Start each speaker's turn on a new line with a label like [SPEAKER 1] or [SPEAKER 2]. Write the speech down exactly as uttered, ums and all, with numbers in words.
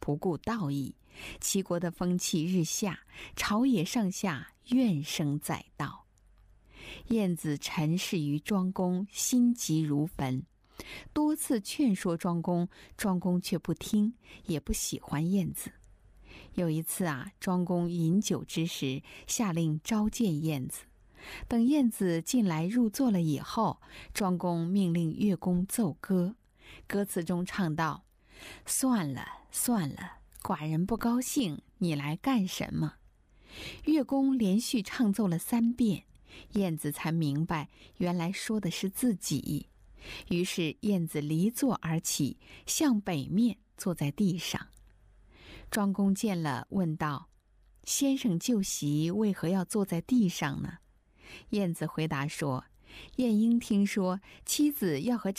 [SPEAKER 1] 不顾道义，齐国的风气日下，朝野上下怨声载道。晏子陈氏于庄公，心急如焚，多次劝说庄公，庄公却不听，也不喜欢晏子。有一次啊，庄公饮酒之时，下令召见晏子。等晏子进来入座了以后，庄公命令乐工奏歌，歌词中唱道：算了算了，寡人不高兴，你来干什么？乐工连续唱奏了三遍，晏子才明白原来说的是自己。于是晏子离座而起，向北面坐在地上。庄公见了，问道：先生就席，为何要坐在地上呢？晏子回答说：晏婴听说妻子要和